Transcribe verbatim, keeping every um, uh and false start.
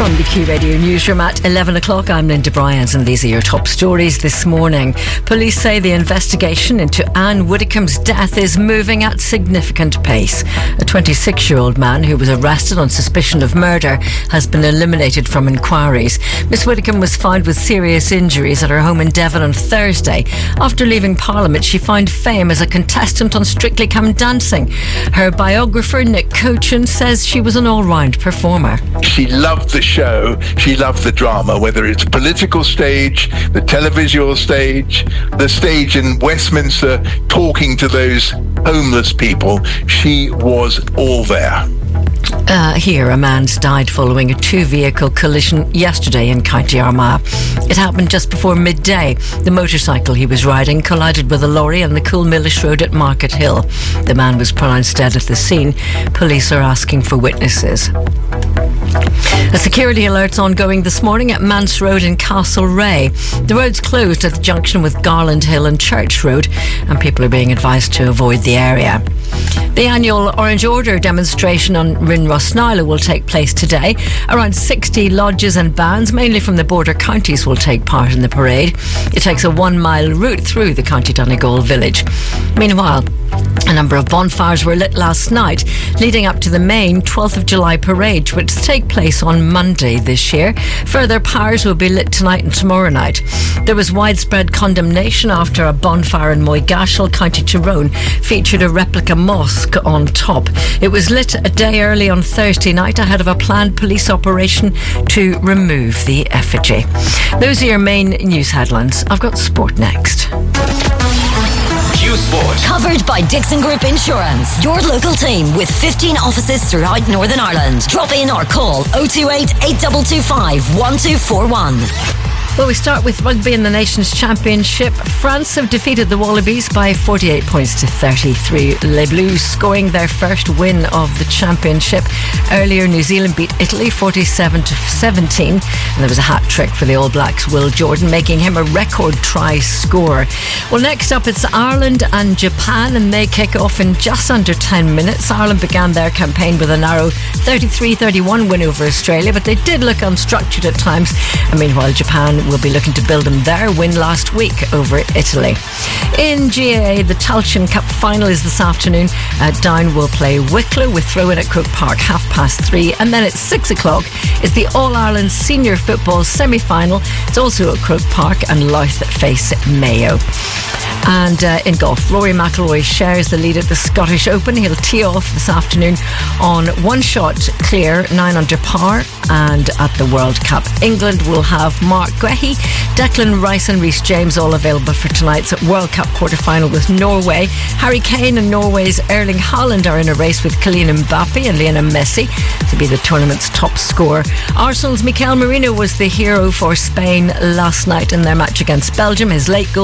From the Q Radio Newsroom at eleven o'clock, I'm Linda Bryant and these are your top stories this morning. Police say the investigation into Anne Widdecombe's death is moving at significant pace. A twenty-six-year-old man who was arrested on suspicion of murder has been eliminated from inquiries. Miss Widdecombe was found with serious injuries at her home in Devon on Thursday. After leaving Parliament, she found fame as a contestant on Strictly Come Dancing. Her biographer, Nick Cochin, says she was an all-round performer. She loved the show, she loved the drama, whether it's political stage, the televisual stage, the stage in Westminster talking to those homeless people. She was all there. Uh, here, a man's died following a two-vehicle collision yesterday in County Armagh. It happened just before midday. The motorcycle he was riding collided with a lorry on the Coolmillish Road at Market Hill. The man was pronounced dead at the scene. Police are asking for witnesses. A security alert's ongoing this morning at Mance Road in Castlereagh. The road's closed at the junction with Garland Hill and Church Road, and people are being advised to avoid the area. The annual Orange Order demonstration on Rinrosnila will take place today. Around sixty lodges and bands, mainly from the border counties, will take part in the parade. It takes a one-mile route through the County Donegal village. Meanwhile, a number of bonfires were lit last night, leading up to the main twelfth of July parade, which will take place on Monday this year. Further pyres will be lit tonight and tomorrow night. There was widespread condemnation after a bonfire in Moygashel, County Tyrone, featured a replica mosque on top. It was lit a day early on Thursday night ahead of a planned police operation to remove the effigy. Those are your main news headlines. I've got sport next. Q Sport. Covered by Dixon Group Insurance. Your local team with fifteen offices throughout Northern Ireland. Drop in or call oh two eight, eight two two five, one two four one. Well, we start with rugby in the Nations Championship. France have defeated the Wallabies by forty-eight points to thirty-three. Les Blues scoring their first win of the championship. Earlier, New Zealand beat Italy forty-seven to seventeen. And there was a hat-trick for the All Blacks, Will Jordan, making him a record try scorer. Well, next up, it's Ireland and Japan, and they kick off in just under ten minutes. Ireland began their campaign with a narrow thirty-three thirty-one win over Australia, but they did look unstructured at times. And meanwhile, Japan will be looking to build on their win last week over Italy. In G A A, the Tailteann Cup final is this afternoon. Uh, Down will play Wicklow with throw-in at Croke Park half past three, and then at six o'clock is the All-Ireland Senior Football semi-final. It's also at Croke Park, and Louth face Mayo. And uh, in golf, Rory McIlroy shares the lead at the Scottish Open. He'll tee off this afternoon on one shot clear, nine under par. And at the World Cup, England will have Mark Guehi, Declan Rice and Rhys James all available for tonight's World Cup quarter-final with Norway. Harry Kane and Norway's Erling Haaland are in a race with Kylian Mbappe and Lionel Messi to be the tournament's top scorer. Arsenal's Mikel Merino was the hero for Spain last night in their match against Belgium. His late goal